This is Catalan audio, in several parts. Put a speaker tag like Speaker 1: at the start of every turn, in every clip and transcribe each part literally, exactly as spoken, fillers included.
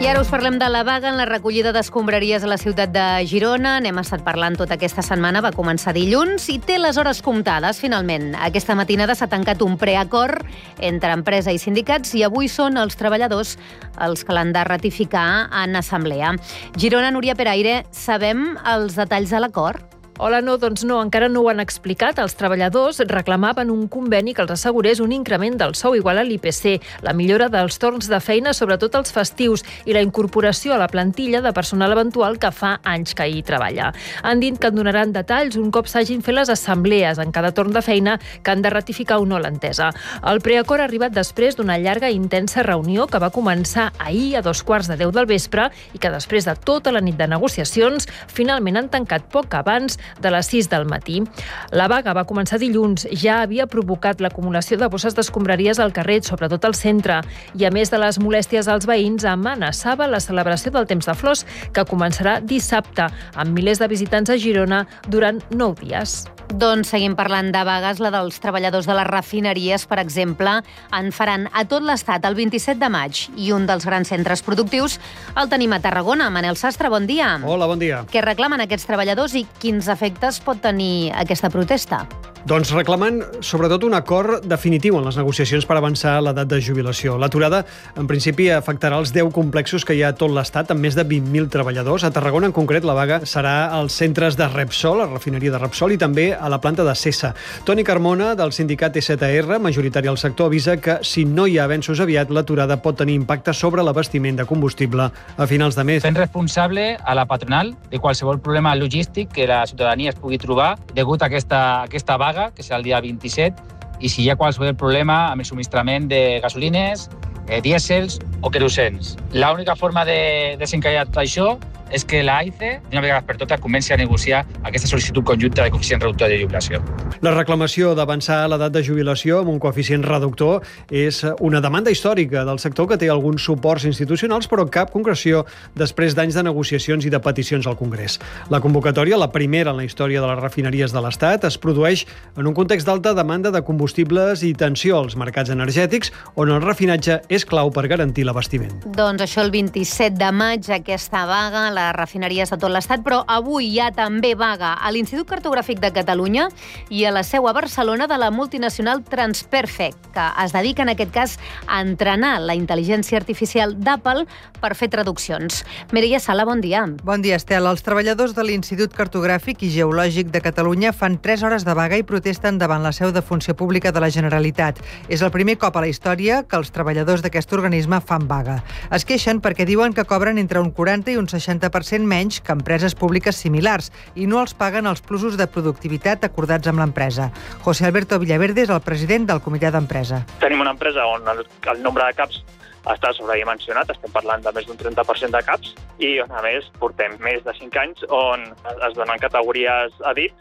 Speaker 1: I ara us parlem de la vaga en la recollida d'escombraries a la ciutat de Girona. N'hem estat parlant tota aquesta setmana, va començar dilluns i té les hores comptades, finalment. Aquesta matinada s'ha tancat un preacord entre empresa i sindicats i avui són els treballadors els que l'han de ratificar en assemblea. Girona, Núria Peraire, sabem els detalls de l'acord?
Speaker 2: Hola, no, doncs no, encara no ho han explicat. Els treballadors reclamaven un conveni que els assegurés un increment del sou igual a l'I P C, la millora dels torns de feina, sobretot els festius, i la incorporació a la plantilla de personal eventual que fa anys que hi treballa. Han dit que en donaran detalls un cop s'hagin fet les assemblees en cada torn de feina que han de ratificar o no l'entesa. El preacord ha arribat després d'una llarga i intensa reunió que va començar ahir a dos quarts de deu del vespre i que després de tota la nit de negociacions finalment han tancat poc abans de les sis del matí. La vaga va començar dilluns, ja havia provocat l'acumulació de bosses d'escombraries al carrer, sobretot al centre, i a més de les molèsties als veïns, amenaçava la celebració del Temps de Flors, que començarà dissabte, amb milers de visitants a Girona durant nou dies.
Speaker 1: Doncs seguim parlant de vagues. La dels treballadors de les refineries, per exemple, en faran a tot l'Estat el vint-i-set de maig i un dels grans centres productius el tenim a Tarragona. Manel Sastre, bon dia.
Speaker 3: Hola, bon dia.
Speaker 1: Què reclamen aquests treballadors i quins efectes pot tenir aquesta protesta?
Speaker 3: Doncs reclamen sobretot un acord definitiu en les negociacions per avançar l'edat de jubilació. L'aturada, en principi, afectarà els deu complexos que hi ha a tot l'Estat, amb més de vint mil treballadors. A Tarragona, en concret, la vaga serà als centres de Repsol, la refineria de Repsol, i també a la planta de Sesa. Toni Carmona, del sindicat E Z R, majoritari al sector, avisa que si no hi ha avenços aviat, l'aturada pot tenir impacte sobre l'abastiment de combustible a finals de mes.
Speaker 4: Fent responsable a la patronal de qualsevol problema logístic que la ciutadania es pugui trobar degut a aquesta, aquesta vaga, que serà el dia vint-i-set, i si hi ha qualsevol problema amb el subministrament de gasolines, eh, dièsels o querosens. L'única forma de desencallar tot això és que l'A I C E, d'una vegada per totes, comenci a negociar aquesta sol·licitud conjunta de coeficient reductor de jubilació.
Speaker 3: La reclamació d'avançar l'edat de jubilació amb un coeficient reductor és una demanda històrica del sector que té alguns suports institucionals, però cap concreció després d'anys de negociacions i de peticions al Congrés. La convocatòria, la primera en la història de les refineries de l'Estat, es produeix en un context d'alta demanda de combustibles i tensió als mercats energètics, on el refinatge és clau per garantir l'abastiment.
Speaker 1: Doncs això, el vint-i-set de maig, aquesta vaga, les refineries de tot l'Estat, però avui hi ha també vaga a l'Institut Cartogràfic de Catalunya i a la seu a Barcelona de la multinacional Transperfect, que es dedica en aquest cas a entrenar la intel·ligència artificial d'Apple per fer traduccions. Mireia Sala, bon dia.
Speaker 5: Bon dia, Estel. Els treballadors de l'Institut Cartogràfic i Geològic de Catalunya fan tres hores de vaga i protesten davant la seu de Funció Pública de la Generalitat. És el primer cop a la història que els treballadors d'aquest organisme fan vaga. Es queixen perquè diuen que cobren entre un quaranta i un seixanta per cent menys que empreses públiques similars i no els paguen els plusos de productivitat acordats amb l'empresa. José Alberto Villaverde és el president del comitè d'empresa.
Speaker 6: Tenim una empresa on el, el nombre de caps està sobredimensionat, estem parlant de més d'un trenta per cent de caps, i on a més portem més de cinc anys on es donen categories a dit.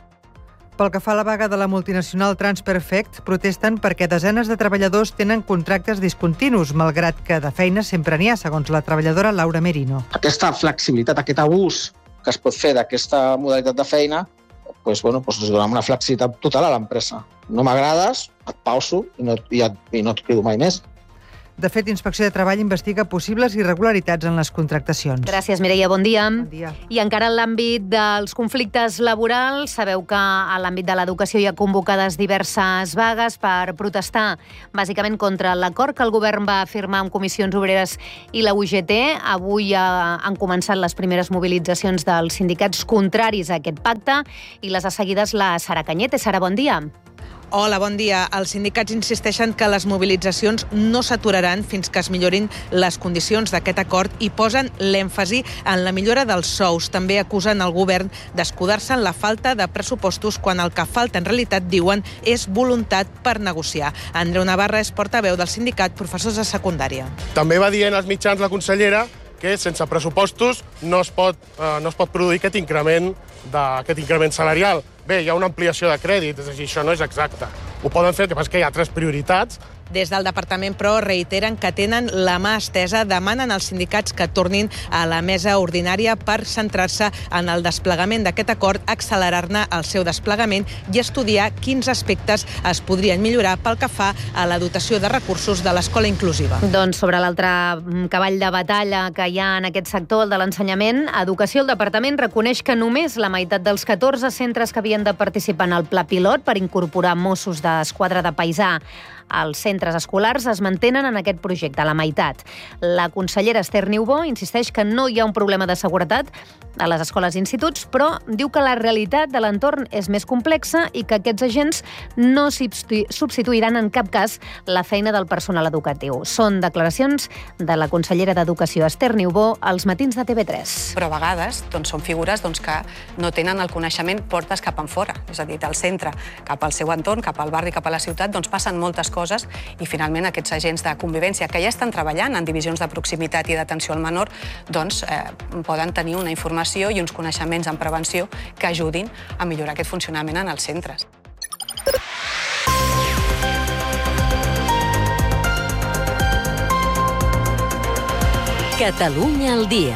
Speaker 5: Pel que fa a la vaga de la multinacional Transperfect, protesten perquè desenes de treballadors tenen contractes discontinus, malgrat que de feina sempre n'hi ha, segons la treballadora Laura Merino.
Speaker 7: Aquesta flexibilitat, aquest abús que es pot fer d'aquesta modalitat de feina, doncs, bueno, doncs es dona una flexibilitat total a l'empresa. No m'agrades, et pauso i no, i, et, i no et crido mai més.
Speaker 5: De fet, Inspecció de Treball investiga possibles irregularitats en les contractacions.
Speaker 1: Gràcies, Mireia. Bon dia.
Speaker 5: Bon dia.
Speaker 1: I encara en l'àmbit dels conflictes laborals, sabeu que a l'àmbit de l'educació hi ha convocades diverses vagues per protestar bàsicament contra l'acord que el govern va firmar amb Comissions Obreres i la U G T. Avui han començat les primeres mobilitzacions dels sindicats contraris a aquest pacte i les ha seguides la Sara Canyete. Sara, bon dia.
Speaker 8: Hola, bon dia. Els sindicats insisteixen que les mobilitzacions no s'aturaran fins que es millorin les condicions d'aquest acord i posen l'èmfasi en la millora dels sous. També acusen el govern d'escudar-se en la falta de pressupostos quan el que falta en realitat, diuen, és voluntat per negociar. Andreu Navarra és portaveu del sindicat Professors de Secundària.
Speaker 9: També va dient als mitjans la consellera que sense pressupostos no es pot, eh, no es pot produir aquest increment, d'aquest increment salarial. Bé, hi ha una ampliació de crèdit, és a dir, això no és exacte. Ho poden fer, el que passa és que hi ha tres prioritats
Speaker 8: Des del departament, però, reiteren que tenen la mà estesa, demanen als sindicats que tornin a la mesa ordinària per centrar-se en el desplegament d'aquest acord, accelerar-ne el seu desplegament i estudiar quins aspectes es podrien millorar pel que fa a la dotació de recursos de l'escola inclusiva.
Speaker 1: Doncs sobre l'altre cavall de batalla que hi ha en aquest sector, el de l'ensenyament, Educació, el departament reconeix que només la meitat dels catorze centres que havien de participar en el pla pilot per incorporar Mossos d'Esquadra de paisà als centres escolars es mantenen en aquest projecte, a la meitat. La consellera Esther Niubó insisteix que no hi ha un problema de seguretat a les escoles i instituts, però diu que la realitat de l'entorn és més complexa i que aquests agents no substituiran en cap cas la feina del personal educatiu. Són declaracions de la consellera d'Educació, Esther Niubó, als matins de T V tres.
Speaker 10: Però a vegades doncs, són figures doncs, que no tenen el coneixement portes cap enfora, és a dir, del centre cap al seu entorn, cap al barri, cap a la ciutat, doncs passen moltes coses i finalment aquests agents de convivència que ja estan treballant en divisions de proximitat i d'atenció al menor doncs eh, poden tenir una informació i uns coneixements en prevenció que ajudin a millorar aquest funcionament en els centres.
Speaker 11: Catalunya al dia.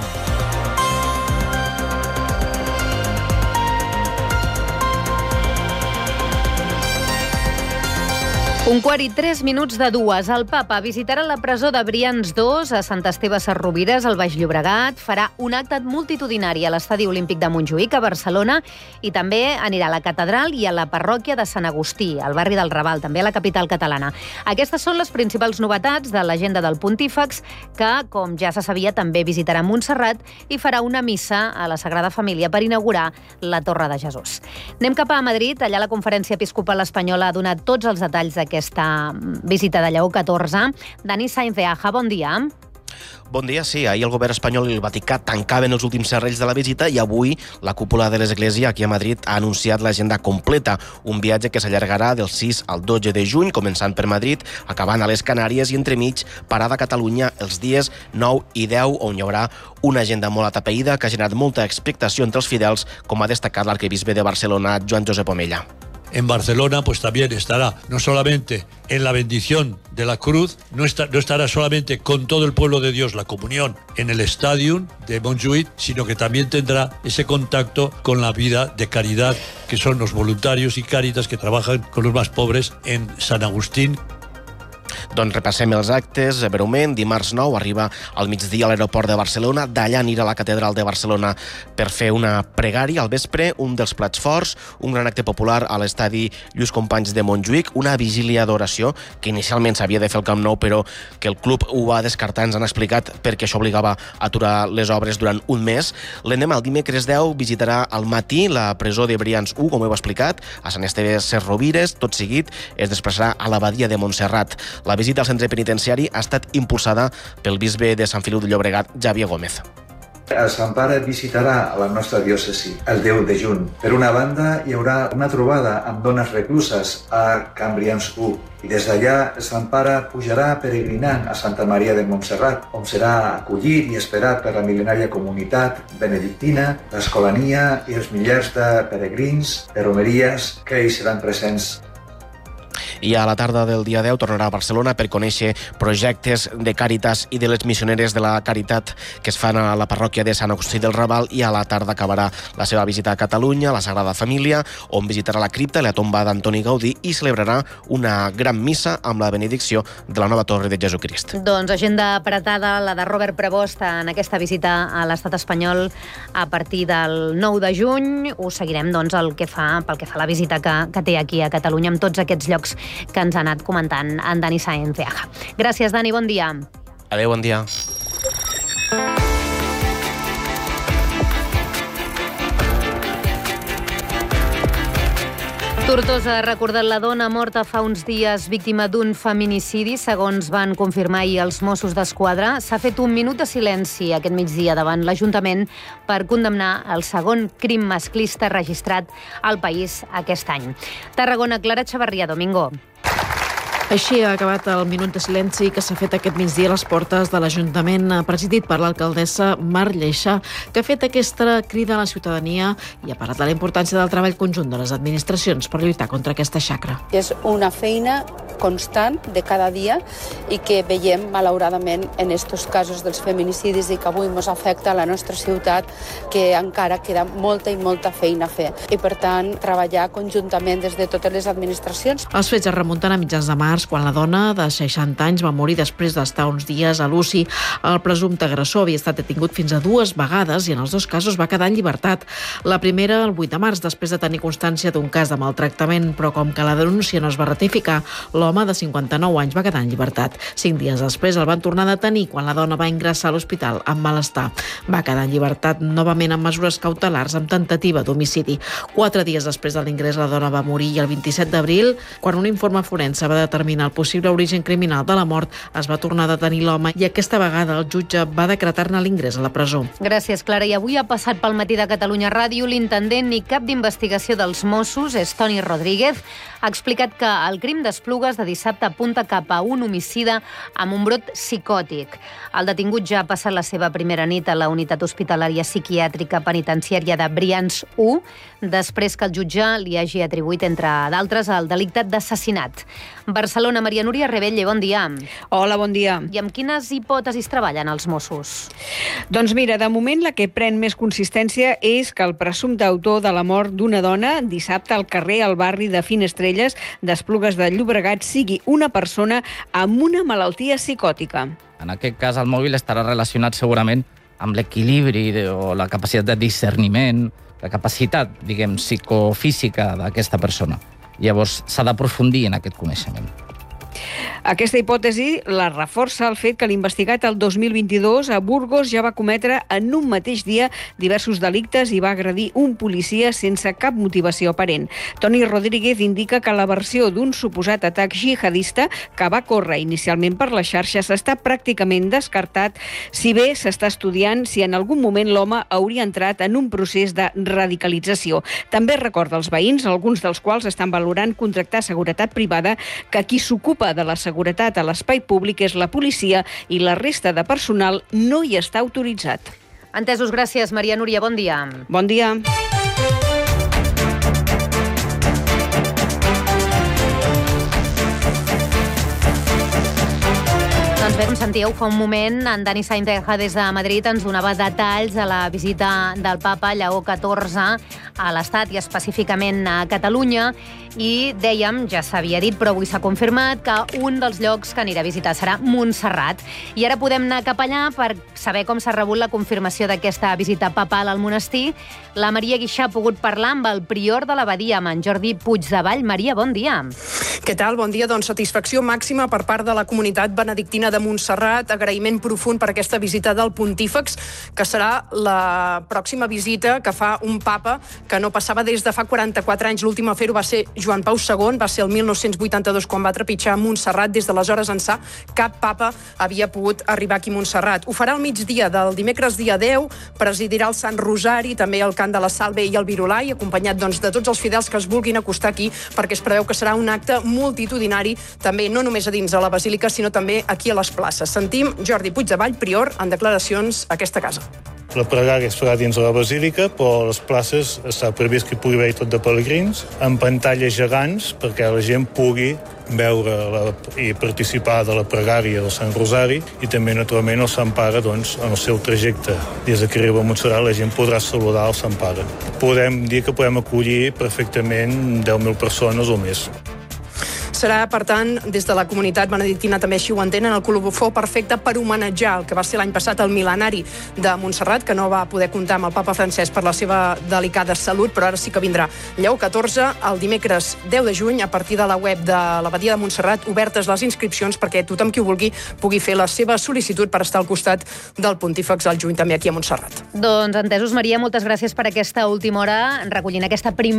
Speaker 1: Un quart i tres minuts de dues. El papa visitarà la presó de Brians dos a Sant Esteve Sesrovires, al Baix Llobregat. Farà un acte multitudinari a l'Estadi Olímpic de Montjuïc, a Barcelona, i també anirà a la catedral i a la parròquia de Sant Agustí, al barri del Raval, també a la capital catalana. Aquestes són les principals novetats de l'agenda del Pontífex, que, com ja se sabia, també visitarà Montserrat i farà una missa a la Sagrada Família per inaugurar la Torre de Jesús. Anem cap a Madrid. Allà la Conferència Episcopal Espanyola ha donat tots els detalls d'aquest aquesta visita de Lleó catorze. Dani Sainz de Aja, bon dia.
Speaker 12: Bon dia, sí. Ahir el govern espanyol i el Vaticà tancaven els últims serrells de la visita i avui la cúpula de l'Església aquí a Madrid ha anunciat l'agenda completa. Un viatge que s'allargarà del sis al dotze de juny, començant per Madrid, acabant a les Canàries i entremig parada a Catalunya els dies nou i deu, on hi haurà una agenda molt atapeïda que ha generat molta expectació entre els fidels, com ha destacat l'arquebisbe de Barcelona, Joan Josep Omella.
Speaker 13: En Barcelona pues también estará no solamente en la bendición de la cruz, no, está, no estará solamente con todo el pueblo de Dios la comunión en el Stadium de Montjuïc, sino que también tendrá ese contacto con la vida de caridad que son los voluntarios y Cáritas que trabajan con los más pobres en San Agustín.
Speaker 12: Doncs repassem els actes breument. Dimarts nou arriba al migdia a l'aeroport de Barcelona. D'allà anirà a la catedral de Barcelona per fer una pregària. Al vespre, un dels plats forts, un gran acte popular a l'estadi Lluís Companys de Montjuïc, una vigília d'oració que inicialment s'havia de fer al Camp Nou, però que el club ho va descartar. Ens han explicat perquè això obligava a aturar les obres durant un mes. L'endemà, el dimecres deu, visitarà al matí la presó de Brians u, com heu explicat, a Sant Esteve Sesrovires. Tot seguit es desplaçarà a l'abadia de Montserrat. La visita al centre penitenciari ha estat impulsada pel bisbe de Sant Feliu de Llobregat, Xavier Gómez.
Speaker 14: El Sant Pare visitarà la nostra diòcesi el deu de juny. Per una banda, hi haurà una trobada amb dones recluses a Can Brians u i des d'allà el Sant Pare pujarà peregrinant a Santa Maria de Montserrat, on serà acollit i esperat per la mil·lenària comunitat benedictina, l'escolania i els milers de peregrins, de romeries que hi seran presents.
Speaker 12: I a la tarda del dia deu tornarà a Barcelona per conèixer projectes de Càritas i de les missioneres de la Caritat que es fan a la parròquia de Sant Agustí del Raval, i a la tarda acabarà la seva visita a Catalunya, a la Sagrada Família, on visitarà la cripta i la tomba d'Antoni Gaudí i celebrarà una gran missa amb la benedicció de la nova Torre de Jesucrist.
Speaker 1: Doncs agenda apretada, la de Robert Prevost en aquesta visita a l'estat espanyol a partir del nou de juny. Ho seguirem doncs, el que fa, pel que fa a la visita que, que té aquí a Catalunya amb tots aquests llocs que ens ha anat comentant en Dani Sainz de Aja. Gràcies, Dani, bon dia.
Speaker 12: Adéu, bon dia.
Speaker 1: Tortosa ha recordat la dona morta fa uns dies víctima d'un feminicidi. Segons van confirmar ahir els Mossos d'Esquadra, s'ha fet un minut de silenci aquest migdia davant l'Ajuntament per condemnar el segon crim masclista registrat al país aquest any. Tarragona, Clara Xavarria, Domingo.
Speaker 11: Així ha acabat el minut de silenci que s'ha fet aquest migdia a les portes de l'Ajuntament, presidit per l'alcaldessa Mar Lleixa, que ha fet aquesta crida a la ciutadania i ha parlat de la importància del treball conjunt de les administracions per lluitar contra aquesta xacra.
Speaker 15: És una feina constant de cada dia i que veiem, malauradament, en aquests casos dels feminicidis i que avui ens afecta a la nostra ciutat, que encara queda molta i molta feina a fer. I, per tant, treballar conjuntament des de totes les administracions.
Speaker 11: Els fets es remunten a mitjans de març, quan la dona de seixanta anys va morir després d'estar uns dies a l'U C I. El presumpte agressor havia estat detingut fins a dues vegades i en els dos casos va quedar en llibertat. La primera el vuit de març, després de tenir constància d'un cas de maltractament, però com que la denúncia no es va ratificar, l'home de cinquanta-nou anys va quedar en llibertat. Cinc dies després el van tornar a detenir quan la dona va ingressar a l'hospital amb malestar. Va quedar en llibertat novament amb mesures cautelars amb tentativa d'homicidi. Quatre dies després de l'ingrés la dona va morir i el vint-i-set d'abril, quan un informe forense va determinar el possible origen criminal de la mort, es va tornar a detenir l'home i aquesta vegada el jutge va decretar-ne l'ingrés a la presó.
Speaker 1: Gràcies, Clara. I avui ha passat pel matí de Catalunya Ràdio l'intendent i cap d'investigació dels Mossos, és Toni Rodríguez, ha explicat que el crim d'Esplugues de dissabte apunta cap a un homicida amb un brot psicòtic. El detingut ja ha passat la seva primera nit a la unitat hospitalària psiquiàtrica penitenciària de Brians u, després que el jutge li hagi atribuït, entre d'altres, el delicte d'assassinat. Barcelona, Maria Núria Rebelle, bon dia.
Speaker 16: Hola, bon dia.
Speaker 1: I amb quines hipòtesis treballen els Mossos?
Speaker 16: Doncs mira, de moment la que pren més consistència és que el presumpte autor de la mort d'una dona dissabte al carrer al barri de Finestrelles d'Esplugues de Llobregat sigui una persona amb una malaltia psicòtica.
Speaker 17: En aquest cas, el mòbil estarà relacionat segurament amb l'equilibri o la capacitat de discerniment, la capacitat, diguem, psicofísica d'aquesta persona. Llavors, s'ha d'aprofundir en aquest coneixement.
Speaker 16: Aquesta hipòtesi la reforça el fet que l'investigat el dos mil vint-i-dos a Burgos ja va cometre en un mateix dia diversos delictes i va agredir un policia sense cap motivació aparent. Toni Rodríguez indica que la versió d'un suposat atac jihadista que va córrer inicialment per les xarxes està pràcticament descartat, si bé s'està estudiant si en algun moment l'home hauria entrat en un procés de radicalització. També recorda als veïns, alguns dels quals estan valorant contractar seguretat privada, que qui s'ocupa de la seguretat a l'espai públic és la policia i la resta de personal no hi està autoritzat.
Speaker 1: Entesos, gràcies, Maria Núria. Bon dia.
Speaker 16: Bon dia.
Speaker 1: Doncs bé, com sentíeu, fa un moment en Dani Sainz des de Madrid ens donava detalls a la visita del papa Lleó catorze a l'Estat i específicament a Catalunya i dèiem, ja s'havia dit, però avui s'ha confirmat que un dels llocs que anirà a visitar serà Montserrat. I ara podem anar cap allà per saber com s'ha rebut la confirmació d'aquesta visita papal al monestir. La Maria Guixà ha pogut parlar amb el prior de l'abadia, amb en Jordi Puigdevall. Maria, bon dia.
Speaker 18: Què tal? Bon dia. Doncs satisfacció màxima per part de la comunitat benedictina de Montserrat, agraïment profund per aquesta visita del pontífex, que serà la pròxima visita que fa un papa que no passava des de fa quaranta-quatre anys. L'últim a fer-ho va ser Joan Pau segon, va ser el mil nou-cents vuitanta-dos quan va trepitjar Montserrat. Des d'aleshores ençà cap papa havia pogut arribar aquí a Montserrat. Ho farà al migdia del dimecres dia deu, presidirà el Sant Rosari, també el cant de la Salve i el Virolai, acompanyat doncs, de tots els fidels que es vulguin acostar aquí, perquè es preveu que serà un acte multitudinari, també no només a dins de la Basílica, sinó també aquí a les places. Sentim Jordi Puigdevall, prior, en declaracions a aquesta casa.
Speaker 19: La pregària es farà dins de la Basílica, però a les places està previst que hi pugui haver tot de pelegrins, amb pantalles gegants perquè la gent pugui veure la, i participar de la pregària del Sant Rosari i també, naturalment, el Sant Pare, doncs, en el seu trajecte. Des que arriba a Montserrat, la gent podrà saludar el Sant Pare. Podem dir que podem acollir perfectament deu mil persones o més.
Speaker 18: Serà, per tant, des de la comunitat benedictina també així ho entenen, el colofó perfecte per homenatjar el que va ser l'any passat el mil·lenari de Montserrat, que no va poder comptar amb el papa Francesc per la seva delicada salut, però ara sí que vindrà Lleó catorze el dimecres deu de juny a partir de la web de l'Abadia de Montserrat, obertes les inscripcions perquè tothom qui ho vulgui pugui fer la seva sol·licitud per estar al costat del pontífex al juny també aquí a Montserrat.
Speaker 1: Doncs entesos, Maria, moltes gràcies per aquesta última hora recollint aquesta primera